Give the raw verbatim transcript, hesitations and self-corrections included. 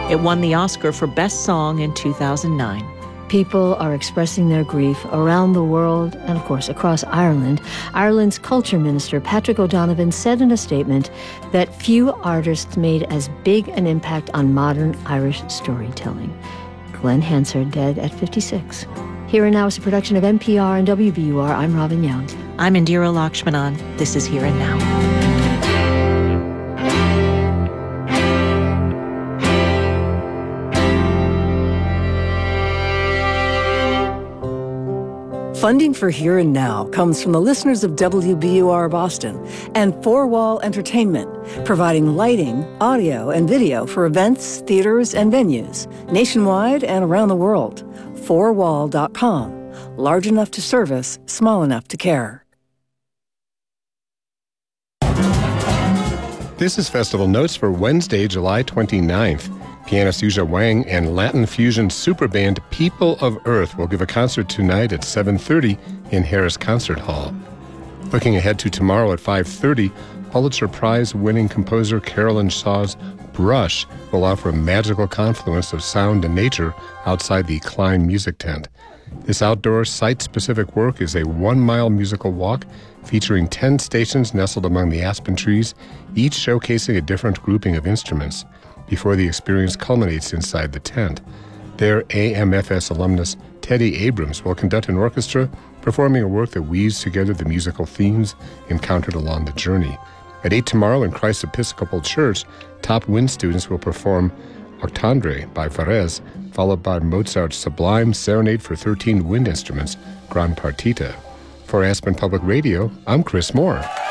It won the Oscar for Best Song in two thousand nine. People are expressing their grief around the world and, of course, across Ireland. Ireland's culture minister, Patrick O'Donovan, said in a statement that few artists made as big an impact on modern Irish storytelling. Glenn Hansard, dead at fifty-six. Here and Now is a production of N P R and W B U R. I'm Robin Young. I'm Indira Lakshmanan. This is Here and Now. Funding for Here and Now comes from the listeners of W B U R Boston and Four Wall Entertainment, providing lighting, audio, and video for events, theaters, and venues nationwide and around the world. four wall dot com. Large enough to service, small enough to care. This is Festival Notes for Wednesday, July twenty-ninth. Pianist Yuja Wang and Latin fusion superband People of Earth will give a concert tonight at seven thirty in Harris Concert Hall. Looking ahead to tomorrow at five thirty, Pulitzer Prize-winning composer Carolyn Shaw's Brush will offer a magical confluence of sound and nature outside the Klein Music Tent. This outdoor, site-specific work is a one-mile musical walk featuring ten stations nestled among the aspen trees, each showcasing a different grouping of instruments, before the experience culminates inside the tent. There, A M F S alumnus Teddy Abrams will conduct an orchestra performing a work that weaves together the musical themes encountered along the journey. At eight tomorrow in Christ Episcopal Church, top wind students will perform Octandre by Varese, followed by Mozart's sublime Serenade for thirteen Wind Instruments, Gran Partita. For Aspen Public Radio, I'm Chris Moore.